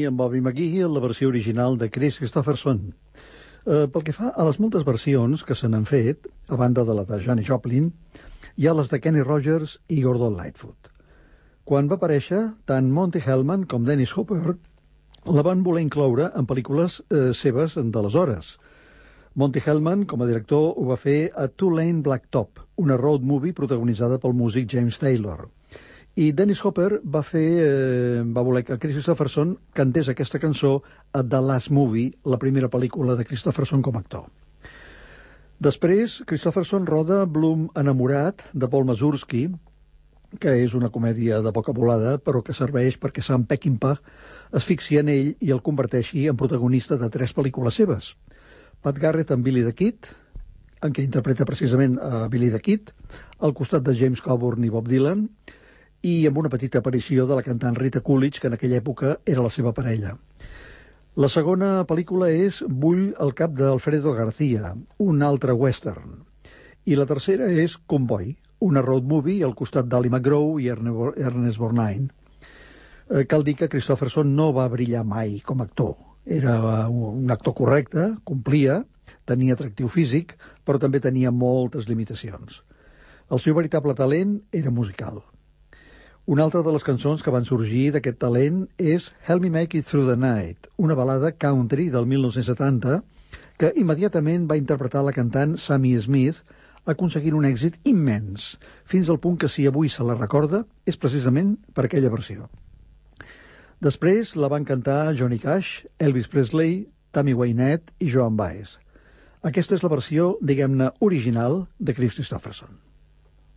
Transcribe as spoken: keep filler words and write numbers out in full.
en Bobby McGee en la versió original de Kris Kristofferson. Eh, pel que fa a les moltes versions que se n'han fet, a banda de la de Janis Joplin, hi ha les de Kenny Rogers i Gordon Lightfoot. Quan va aparèixer, tant Monty Hellman com Dennis Hopper la van voler incloure en pel·lícules eh, seves d'aleshores. Monty Hellman, com a director, ho va fer a Two Lane Blacktop, una road movie protagonitzada pel músic James Taylor. I Dennis Hopper va fer, eh, va voler que Kris Kristofferson cantés aquesta cançó a The Last Movie, la primera pel·lícula de Kristofferson com a actor. Després, Kristofferson roda Bloom enamorat, de Paul Mazursky, que és una comèdia de poca volada, però que serveix perquè Sam Peckinpah es fixi en ell i el converteixi en protagonista de tres pel·lícules seves. Pat Garrett amb Billy the Kid, en què interpreta precisament a Billy the Kid, al costat de James Coburn i Bob Dylan, i amb una petita aparició de la cantant Rita Coolidge, que en aquella època era la seva parella. La segona pel·lícula és Vull el cap d'Alfredo García, un altre western. I la tercera és Convoy, una road movie al costat d'Ali McGraw i Ernest Borgnine. Eh, cal dir que Kristofferson no va brillar mai com a actor. Era un actor correcte, complia, tenia atractiu físic, però també tenia moltes limitacions. El seu veritable talent era musical. Una altra de les cançons que van sorgir d'aquest talent és Help Me Make It Through the Night, una balada country del mil nou-cents setanta que immediatament va interpretar la cantant Sammy Smith, aconseguint un èxit immens, fins al punt que si avui se la recorda és precisament per aquella versió. Després la van cantar Johnny Cash, Elvis Presley, Tammy Wynette i Joan Baez. Aquesta és la versió, diguem-ne, original de Kris Kristofferson.